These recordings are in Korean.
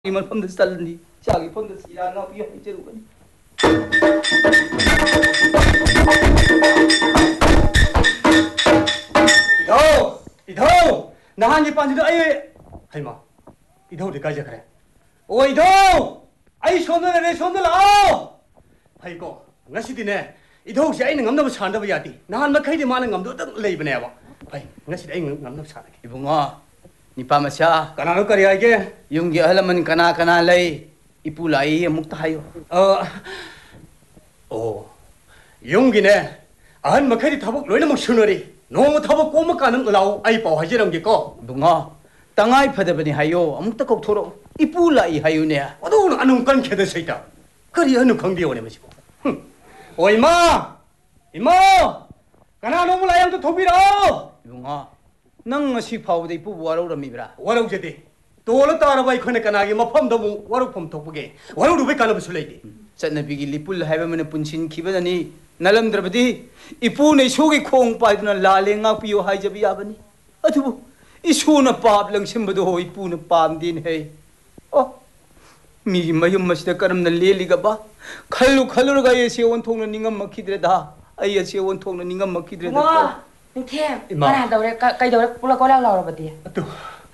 이만 펌드 살니 자기 펌드 일하나 비어 이제로거니 이도 나한테 반지도 아이 할마 이도 어디까지 그래 오 이도 아이 손을 내 손을 아 아이고 ngasi디네 이도 혹시 아이는 감다고 산다고 야디 나한 막히디 마는 감도 딱 레이브네 봐 아이 ngasi디 아이 감다고 산게 이봉아 니빠마샤 까나로 까리야 이게 용기 할라면 까나 레이 이뿔라이 묵다 하요 용기네 안 막히디 타복 로이나 막 슈너리 너무 타복 꼬막 가는 거라고 아이 빠 하지는 게고 붕아 땅아이 파데버니 하요 아무것도 꼭 토로 이뿔라이 하요네 어두는 안은 건 캐다 세다 그리 어느 강비오네 마시고 오 이마 까나 너무 라양도 도비라 붕아 năng ngasi phau dei pu warau rami bra warau jedi tola tara bai khone kana gi mafam da mu warau phom thokpage warau du bai kana busulai di channabi gi lipul haiba mena punchin khibadani nalam drabadi ipu nei sogi khong paiduna lale nga piyo hai jabi abani athubu isuna pap langsim bado hoi pu na pam din he oh mi mayum masida karam na leli ga ba khallu ga ye se won thong na ningam makhidre da ai ye se won thong na ningam makhidre da Neng Thêm, mana daure kai daure pula kau lau lau berarti. Aduh.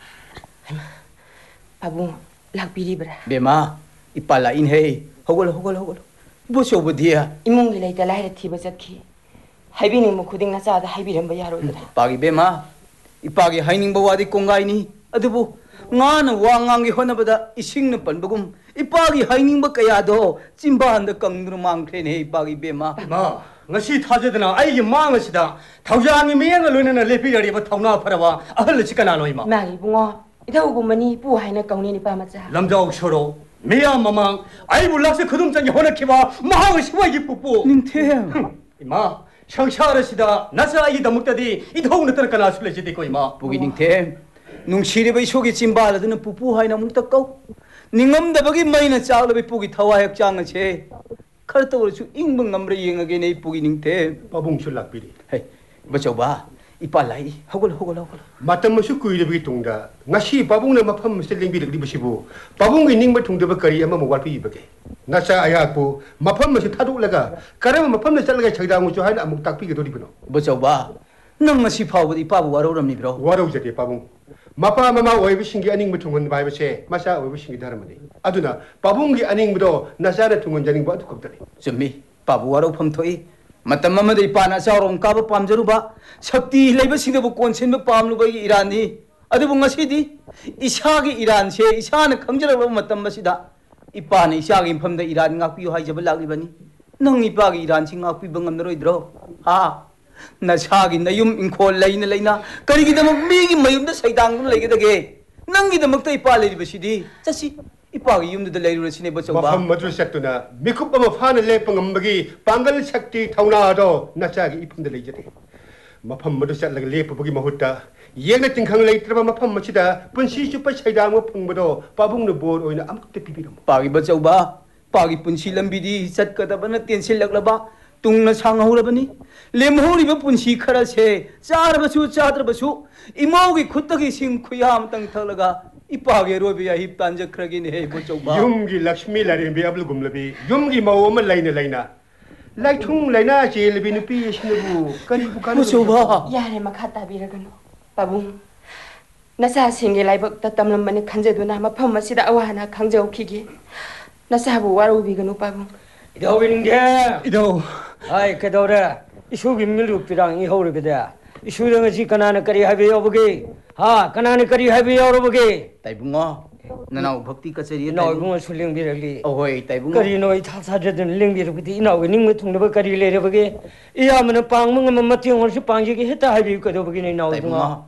Abung, lak piri bera. Bema, ipala in hey. Hogol. Bosyo budia. Imung gilai telah ada tiba zakki. Haibi ning mukuding nasa ada haibi ramba yaro bera. Pagi bema, ipagi haining bawadi kongai ni. Aduh, ngana wangangi hona bada ising na panbagum. Ipagi haining ba kaya do. Simbahan da kangdru mangkren hey ipagi bema. Ma. ngasi thajadna ai ma ngasida thaujangi meyang loina lepi ri ba thauna pharawa ahal chikana loi ma magi bungo idau gumani pu haina kauni ni pa macha lamjau shoro meya mamang ai bulakse khudum changi hona khiba mahang siwa gi pupu 닝태 ima 상샤르시다 나사 아이 다묵다디 이동 너들 kana 술레지디 거 ima 부기 닝태 뭉시리베 속이 찜발하드는 부부 하이나 뭉떡고 닝엄다버기 마이나 짝르베 부기 타와역 장어체 खरतो वरसु इंग ngam re yeng age nei pugi ning the babung chulak piri hey bacho ba ipalai hogol matam su kui de bi tungda ngasi babung na mafam seling bi de bisibu babung gi ning ba tungda ba kari ama mawal pi ba ke nasa aya ko mafam ma thadu laga karam mafam na chalaga chagda ngu chu haina amuk tak pi ge dori bino bacho ba nang ngasi phau di pa bu waro ram ni bro waro jate babung mapa mama oibi singi aning bu tungon bai ba che masa oibi singi dharamani aduna babung gi aning bu nasa ra tungon janing ba thuk tari jami pa bu waro pham thoi matam mama dei pa na saurom ka ba pamjaru ba shakti leiba sing bu konsen ba pamlu ba gi iran ni adu bu ngasi di isa gi iran se isa na khamjara ba matam ba sida ipa na isa gi pham da iran ngak pi hai jaba lagli bani nang ipa gi iran sing ngak pi bangam naroi dro ha 나샤기 나윰 인콜 레이나 그리기다면 미기 마윰다 사이당도 레게다게 낭기다먹다 이빠 레리버시디 자시 이빠기 윰도 레리버시네 버쳐봐 마함 마주 셋도나 미쿠빠마 파는 레빵엄버기 방갈 삭티 타우나도 나샤기 이품들 레이제데 마팜 마주 셋라가 레퍼버기 마후다 예나 띵캉 레이트라바 마팜 마치다 분시 슈퍼 사이당모 펑버도 바붕노 보르 오이나 암컷데 비비름 빠기 버쳐봐 빠기 분시 람비디 삿거다바나 텐실락라바 뚱나 상하우라버니 렘호리버 분시 카라세 짜르버수 짜드르버수 이모기 굿덕이 심 쿠야함 땅 털러가 이빠게 로비야 힙단적 크라기네 해 보쪽바 юм기 락스미 라레비 아블곰라비 юм기 마오마 라이나 라이퉁 라이나 제일비 누피 예시누부 까리부 까리 보쪽바 yare makata biragano babung nasa singe laibak tatamlam mani khanjeduna mafam masida awana khangjau khigi nasa bu waru biganu babung 이도 비는게 이도 아이 그도래 이슈기 밀루피랑 이호르게데 이슈랑이 지가나는 거리 하비요 보게 하 가나는 거리 하비요 보게 ताइबुंगो ननाउ भक्ति कचेरी 나오고 술링 비르리 ओहोय ताइबुंगो 거리 너희 타사저든 링 비르게 이나오게 닝무 통도 거리 레려 보게 이하면은 빵멍은 맞팅 얼수 빵지게 했다 하비 거도 보게 나오고 ताइबुंगो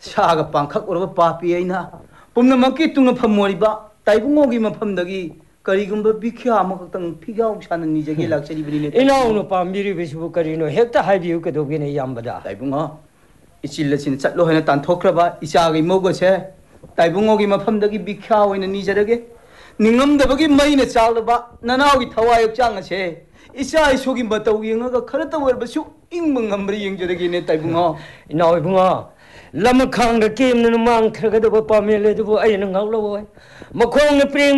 사가 빵칵 오르바 빠피에이나 봄나 막기 뚱나 팜모리바 ताइबुंगो기 मफमदगी करीगुंबा बिख्या अमखतंग फिगाउ सानन निजगे लाक्चरी बरिने 이나오는 밤비리 비시부 거리노 했다 하비 거도 보게 양바다 ताइबुंगो इचिलचिन चटलो हैना तानथोख्रबा इचागी मोगोसे ताइबुंगोगी मफमदगी बिख्या होइना निजरगे निंगमदबगी मैना चालबा ननाउगी थवायक चांगसे इचा इसोगी मतौ यंगगा खरत वरबसु इंग मंगमरी यंगजरगेने ताइबुंगो 이나오 붕어 lama khang da kim na mang thra ga da pa me le du ai na ngau lo mkhong na pring